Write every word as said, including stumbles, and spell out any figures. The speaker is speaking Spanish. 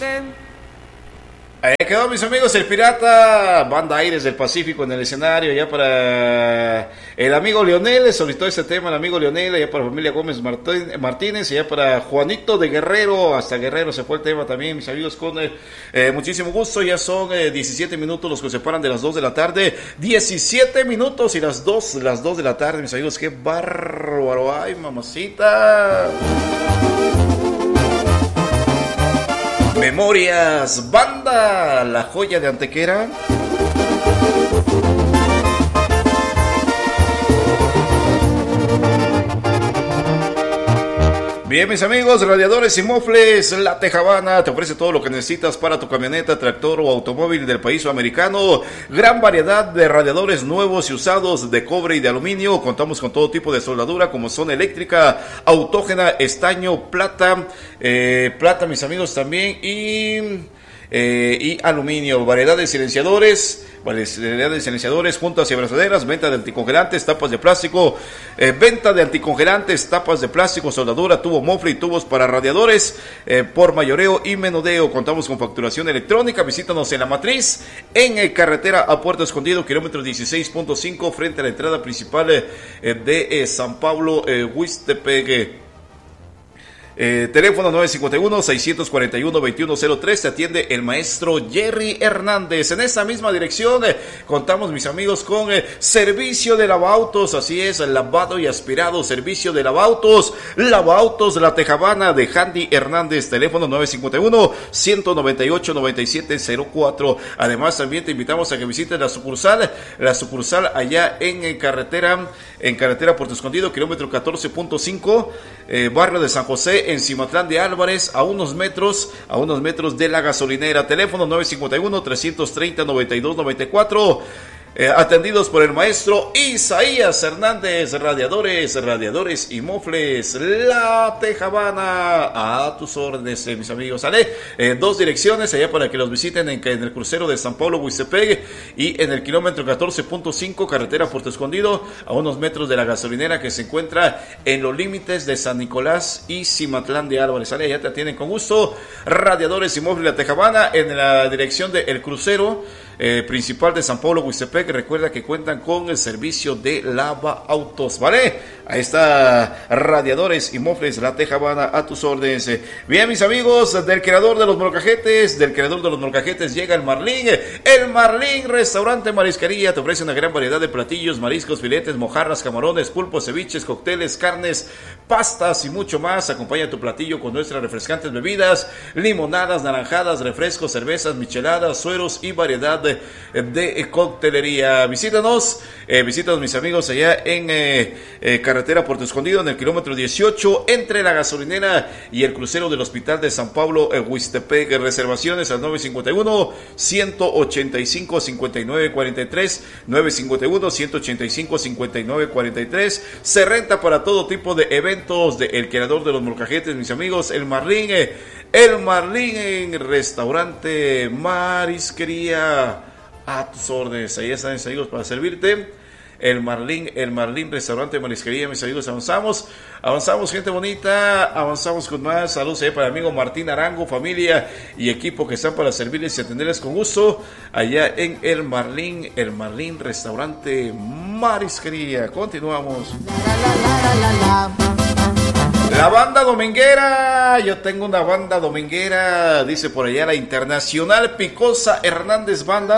usted. Ahí quedó, mis amigos, el Pirata, Banda Aires del Pacífico en el escenario, ya para el amigo Leonel, solicitó este tema el amigo Leonel, ya para familia Gómez Martín, Martínez, y ya para Juanito de Guerrero, hasta Guerrero se fue el tema también, mis amigos, con eh, muchísimo gusto. Ya son eh, diecisiete minutos los que se separan de las dos de la tarde, diecisiete minutos y las dos, las dos de la tarde, mis amigos, qué bárbaro, ay mamacita. Memorias, Banda, la joya de Antequera. Bien, mis amigos, Radiadores y Mofles, La Tejabana te ofrece todo lo que necesitas para tu camioneta, tractor o automóvil del país o americano. Gran variedad de radiadores nuevos y usados de cobre y de aluminio. Contamos con todo tipo de soldadura como son eléctrica, autógena, estaño, plata, eh, plata, mis amigos, también y... Eh, y aluminio, variedad de silenciadores, variedad de silenciadores, juntas y abrazaderas, venta de anticongelantes, tapas de plástico, eh, venta de anticongelantes, tapas de plástico, soldadura, tubo mofle y tubos para radiadores, eh, por mayoreo y menudeo. Contamos con facturación electrónica. Visítanos en La Matriz, en eh, carretera a Puerto Escondido, kilómetro dieciséis punto cinco, frente a la entrada principal eh, de eh, San Pablo, eh, Huixtepec. Eh, teléfono nueve cinco uno, seis cuatro uno, dos uno cero tres. Te atiende el maestro Jerry Hernández. En esta misma dirección eh, contamos, mis amigos, con eh, servicio de lavautos. Así es, lavado y aspirado, servicio de lavautos. Lavautos La Tejabana de Handy Hernández. Teléfono nueve cinco uno, uno nueve ocho, nueve siete cero cuatro. Además, también te invitamos a que visites la sucursal, la sucursal allá en, en carretera, en carretera Puerto Escondido, kilómetro catorce punto cinco, eh, barrio de San José, en Cimatlán de Álvarez, a unos metros, a unos metros de la gasolinera. Teléfono nueve cinco uno, tres tres cero, nueve dos nueve cuatro. Eh, atendidos por el maestro Isaías Hernández. Radiadores, radiadores y mofles La Tejabana, a tus órdenes, eh, mis amigos. ¿Sale? Eh, dos direcciones allá para que los visiten en, en el crucero de San Pablo, Huixtepec, y en el kilómetro catorce punto cinco, carretera Puerto Escondido, a unos metros de la gasolinera que se encuentra en los límites de San Nicolás y Cimatlán de Álvarez. ¿Sale? Allá te atienden con gusto. Radiadores y mofles La Tejabana, en la dirección del de crucero Eh, principal de San Pablo, Huixtepec. Recuerda que cuentan con el servicio de lava autos, ¿vale? Ahí está, Radiadores y Mofles La Tejabana, a tus órdenes. Bien, mis amigos, del creador de los molcajetes, del creador de los molcajetes llega el Marlín. El Marlín Restaurante Marisquería te ofrece una gran variedad de platillos, mariscos, filetes, mojarras, camarones, pulpos, ceviches, cócteles, carnes, pastas y mucho más. Acompaña tu platillo con nuestras refrescantes bebidas, limonadas, naranjadas, refrescos, cervezas, micheladas, sueros y variedad de, de coctelería. Visítanos, eh, visítanos, mis amigos, allá en eh, eh, carretera Puerto Escondido, en el kilómetro dieciocho, entre la gasolinera y el crucero del Hospital de San Pablo, eh, Huixtepec. Reservaciones al nueve cinco uno, uno ocho cinco, cinco nueve cuatro tres, nueve cinco uno, uno ocho cinco, cinco nueve cuatro tres. Se renta para todo tipo de eventos de El Creador de los Molcajetes, mis amigos, el Marlín, eh, el Marlín en Restaurante Marisquería, a tus órdenes. Ahí están, mis amigos, para servirte. El Marlín, el Marlín Restaurante Marisquería, mis amigos. Avanzamos, avanzamos, gente bonita, avanzamos con más. Saludos ahí para el amigo Martín Arango, familia y equipo que están para servirles y atenderles con gusto allá en el Marlín, el Marlín Restaurante Marisquería. Continuamos. La, la, la, la, la. La banda dominguera, yo tengo una banda dominguera, dice por allá la Internacional Picosa Hernández Banda.